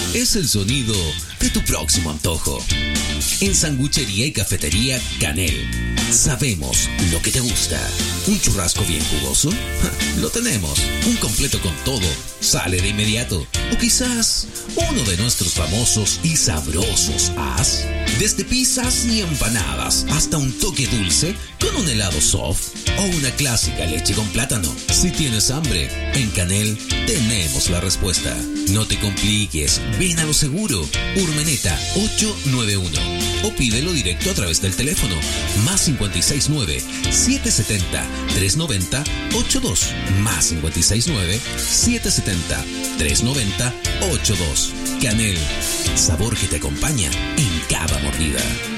es el sonido de tu próximo antojo. En Sanguchería y Cafetería Canel, sabemos lo que te gusta. ¿Un churrasco bien jugoso? Lo tenemos. Un completo con todo sale de inmediato. O quizás uno de nuestros famosos y sabrosos as. Desde pizzas y empanadas hasta un toque dulce con un helado soft o una clásica leche con plátano. Si tienes hambre, en Canel tenemos la respuesta. No te compliques, ven a lo seguro. Urmeneta 891 o pídelo directo a través del teléfono más 569 770 390 82 más 569 770 390 82. Canel, sabor que te acompaña en cada mordida.